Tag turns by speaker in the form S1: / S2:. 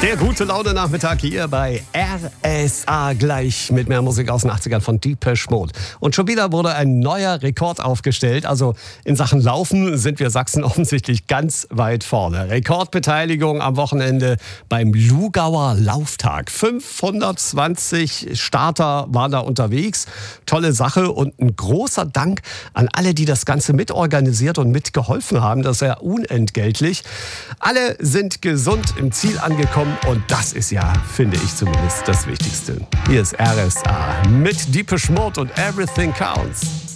S1: Der gute Laune-Nachmittag hier bei RSA, gleich mit mehr Musik aus den 80ern von Depeche Mode. Und schon wieder wurde ein neuer Rekord aufgestellt. Also in Sachen Laufen sind wir Sachsen offensichtlich ganz weit vorne. Rekordbeteiligung am Wochenende beim Lugauer Lauftag. 520 Starter waren da unterwegs. Tolle Sache und ein großer Dank an alle, die das Ganze mitorganisiert und mitgeholfen haben. Das ist ja unentgeltlich. Alle sind gesund im Ziel angekommen. Und das ist ja, finde ich zumindest, das Wichtigste. Hier ist RSA mit Depeche Mode und Everything Counts.